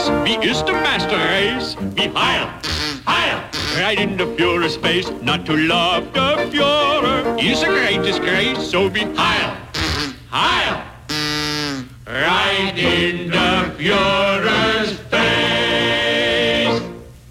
Wie is the master race? Wie heil, heil, right in the Führer's face. Not to love the Führer is a great disgrace. So be heil, heil, right in the Führer's face.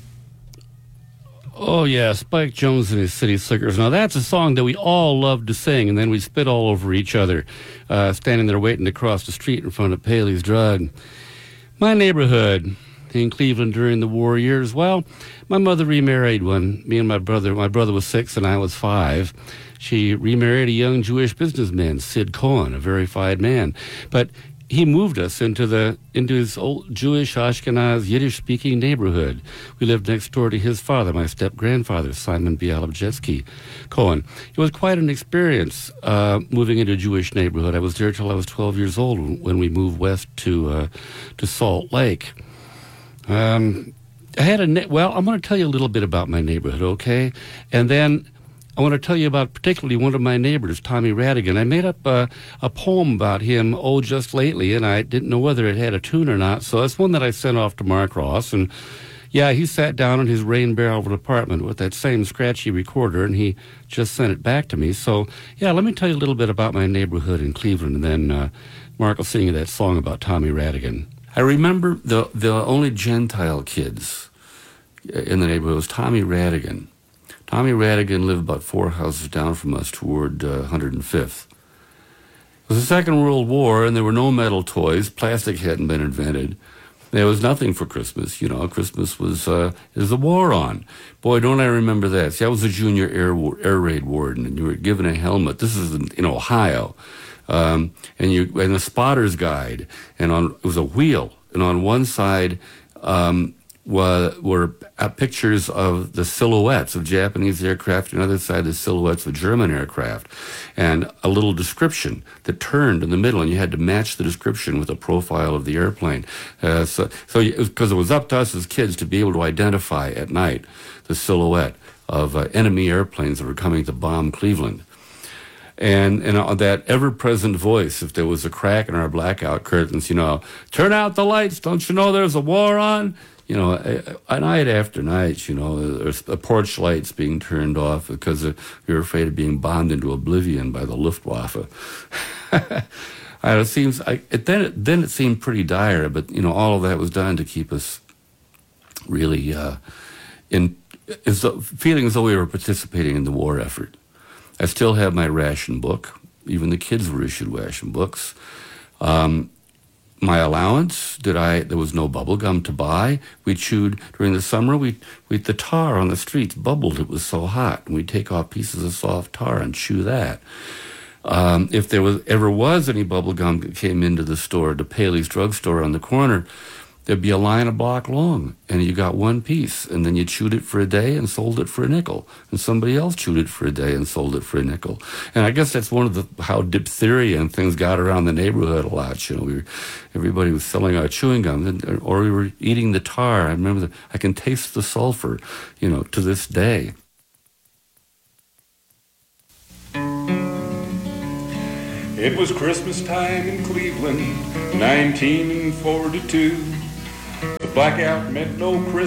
Oh, yeah, Spike Jones and his City Slickers. Now, that's a song that we all love to sing, and then we spit all over each other, standing there waiting to cross the street in front of Paley's Drug. My neighborhood in Cleveland during the war years, well, my mother remarried when me and my brother was 6 and I was 5. She remarried a young Jewish businessman, Sid Cohen, a very fine man. But he moved us into his old Jewish Ashkenaz Yiddish-speaking neighborhood. We lived next door to his father, my step-grandfather, Simon Bialobczewski Cohen. It was quite an experience moving into a Jewish neighborhood. I was there till I was 12 years old when we moved west to Salt Lake. I'm going to tell you a little bit about my neighborhood, okay? And then I want to tell you about particularly one of my neighbors, Tommy Radigan. I made up a poem about him, just lately, and I didn't know whether it had a tune or not, so that's one that I sent off to Mark Ross. And, yeah, he sat down in his rain barrel apartment with that same scratchy recorder, and he just sent it back to me. So, yeah, let me tell you a little bit about my neighborhood in Cleveland, and then Mark will sing you that song about Tommy Radigan. I remember the only Gentile kids in the neighborhood was Tommy Radigan. Tommy Radigan lived about 4 houses down from us toward 105th. It was the Second World War, and there were no metal toys. Plastic hadn't been invented. There was nothing for Christmas. You know, Christmas was the war on. Boy, don't I remember that. See, I was a junior air raid warden, and you were given a helmet. This is in Ohio. And a spotter's guide, and it was a wheel, and on one side were pictures of the silhouettes of Japanese aircraft, and on the other side the silhouettes of German aircraft, and a little description that turned in the middle, and you had to match the description with the profile of the airplane. So because it was up to us as kids to be able to identify at night the silhouette of enemy airplanes that were coming to bomb Cleveland. And that ever-present voice, if there was a crack in our blackout curtains, turn out the lights, don't you know there's a war on? Night after night, there's the porch lights being turned off because we were afraid of being bombed into oblivion by the Luftwaffe. It seemed pretty dire, but, all of that was done to keep us really feeling as though we were participating in the war effort. I still have my ration book. Even the kids were issued ration books. My allowance, there was no bubble gum to buy. We chewed, during the summer, the tar on the streets bubbled. It was so hot. And we'd take off pieces of soft tar and chew that. If there ever was any bubble gum that came into the store, the Paley's drugstore on the corner, there'd be a line a block long, and you got one piece, and then you chewed it for a day and sold it for a nickel, and somebody else chewed it for a day and sold it for a nickel. And I guess that's one of how diphtheria and things got around the neighborhood a lot. Everybody was selling our chewing gum, or we were eating the tar. I remember I can taste the sulfur, to this day. It was Christmas time in Cleveland, 1942. The blackout meant no Christmas.